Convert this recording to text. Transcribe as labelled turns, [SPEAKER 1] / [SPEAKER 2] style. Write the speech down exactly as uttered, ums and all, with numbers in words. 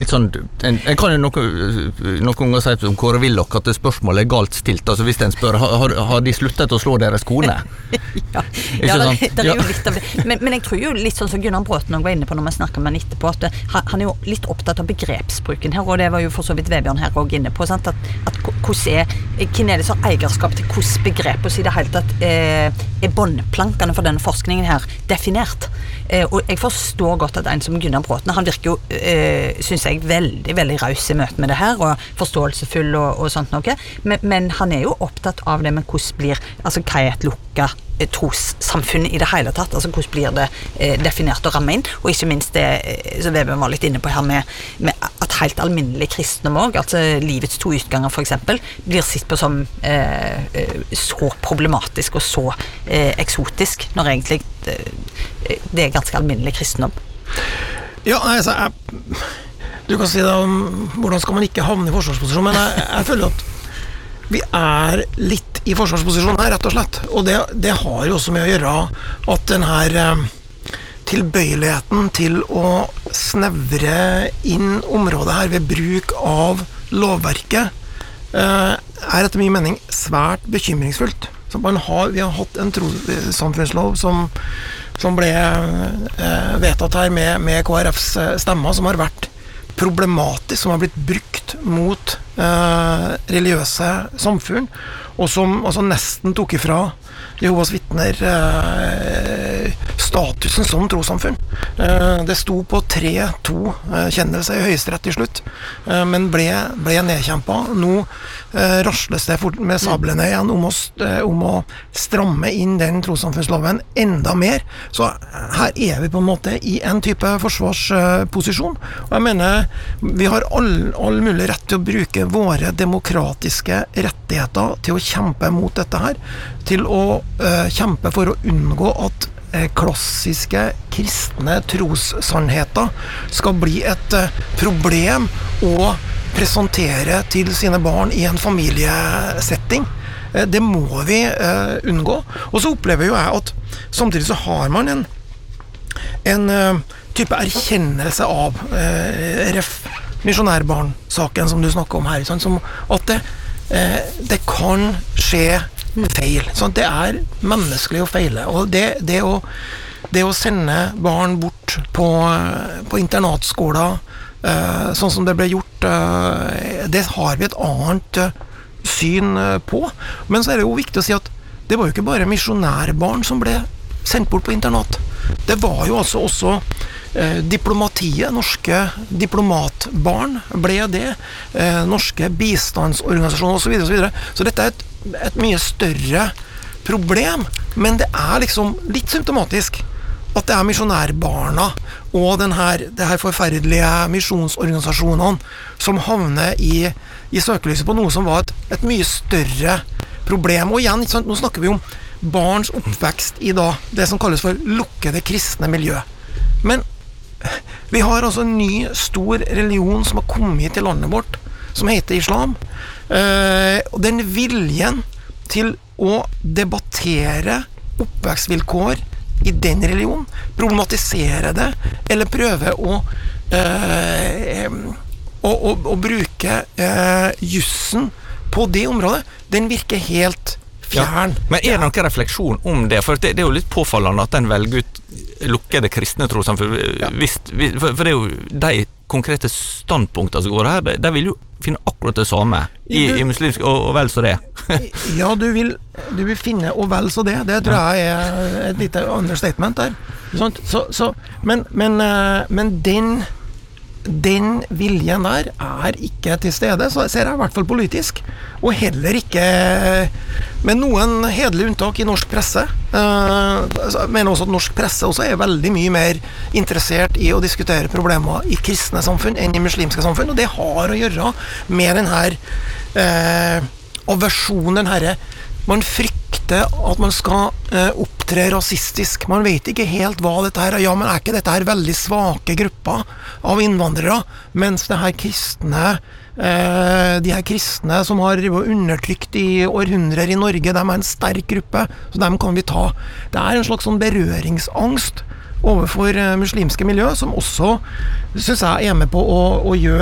[SPEAKER 1] litt sånn en, en kan jo noe, noen ganger si som Kåre Willoch at det spørsmålet er galt stilt. Altså hvis en spør har, har de sluttet å slå deres kone?
[SPEAKER 2] ja, ja det, det er jo litt av det. Men, men jeg tror jo litt sånn som Gunnar Bråten var inne på når vi snakker med han etterpå, at det, han er jo litt opptatt av begrepsbruken her, og det var jo for så vidt Vebjørn her også inne på, sant? At, at hvordan er, hvem er det som eierskap til hvordan begrep og i det hele tatt eh, er båndplankene for denne forskningen her definert? Eh, og jeg forstår godt at en som Gunnar Bråten, han virker jo, eh, synes jeg, veldig, veldig raus i møte med det her, og forståelsefull og, og sånt noe, men, men han er jo opptatt av det med hvordan blir, altså hva er et lukket trossamfunn i det hele tatt, altså hvordan blir det eh, definert og rammet inn, og ikke minst det eh, som Vebjørn var litt inne på her med, med at helt alminnelig kristendom også, altså livets to utganger for eksempel, blir sett på som eh, så problematisk og så eh, eksotisk, når egentlig eh, det er ganske alminnelig kristendom.
[SPEAKER 3] Ja, altså, jeg, du kan si det om hvordan skal man ikke havne i forsvarsposisjon, men jeg, jeg føler at vi er litt i forsvarsposisjon her, rett og slett. Og det, det har jo også med å gjøre at den her eh, tilbøyeligheten til å snevre inn området her ved bruk av lovverket eh, er etter min mening svært bekymringsfullt. Så man har, vi har hatt en trossamfunnslov som, som ble eh, vedtatt her med, med K R Fs stemmer, som har vært problematisk, som har blitt brukt mot eh, religiøse samfunn, og som altså, nesten tok ifra Jehovas vitner eh, statusen som trossamfunn. Eh, det sto på tre to eh, kjennelse i høyesterett til slutt, eh, men ble, ble nedkjempet. Nå eh, rasles det fort med sablene igjen om å, eh, om å stramme inn den trossamfunnsloven enda mer. Så her er vi på en måte i en type forsvarsposisjon, og jeg mener vi har all, all mulig rett til å bruke våre demokratiske rettigheter til å kjempe mot dette her, til å uh, kjempe for å unngå at uh, klassiske kristne trossannheter skal bli et uh, problem å presentere til sine barn i en familiesetting. Uh, det må vi uh, unngå. Og så opplever jo jeg at samtidig så har man en, en uh, type erkjennelse av uh, ref misjonærbarn-saken som du snakker om her, sånn, som at det, uh, det kan skje feil. Sånn, det er menneskelig å feile, og det, det, å, det å sende barn bort på, på internatskoler uh, sånn som det ble gjort, uh, det har vi et annet uh, syn uh, på. Men så er det jo viktig å si at det var jo ikke bare misjonærbarn som ble sendt bort på internat. Det var jo altså også eh, diplomatiet, norske diplomatbarn ble det, eh, norske bistandsorganisasjoner og så videre, og så videre. Så dette er et, et mye større problem, men det er liksom litt symptomatisk at det er misjonærbarna og den her, det her forferdelige misjonsorganisasjonene som havner i, i søkelyset på noe som var et, et mye større problem. Og igjen, ikke sant, nå snakker vi om barns oppvekst i da, det som kalles for lukkede kristne miljø. Men vi har altså en ny, stor religion som har kommet til landet vårt, som heter islam. Eh, og den viljen til å debattere oppvekstvilkår i den religion, problematisere det, eller prøve å, eh, å, å, å bruke eh, jussen på det området, den virker helt fjern.
[SPEAKER 1] Ja, men er det noen refleksjon om det? For det, det er jo litt påfallende at den velger ut lukkede kristne trossamfunn. Ja. For, for det er jo de konkrete standpunktene som går her, de vil jo finne akkurat det samme i, du, i muslimsk, og, og vel så det.
[SPEAKER 3] Ja, du vil, du vil finne og vel så det. Det tror jeg er et lite understatement der. Så, så, men, men, men den den viljen der er ikke til stede, så ser jeg i hvert fall politisk, og heller ikke med noen hederlige unntak i norsk presse. Jeg mener også at norsk presse også er veldig mye mer interessert i å diskutere problemer i kristne samfunn enn i muslimske samfunn, og det har å gjøre med den her eh, aversjonen, den her man frykter at man skal eh, opptre rasistisk. Man vet ikke helt hva dette her er. Ja, men er ikke dette her veldig svake grupper av innvandrere, mens det her kristne eh, de her kristne som har undertrykt i århundrer i Norge, de er en sterk gruppe, så dem kan vi ta. Det er en slags sånn berøringsangst overfor eh, muslimske miljø, som også, synes jeg, er med på å, å gjøre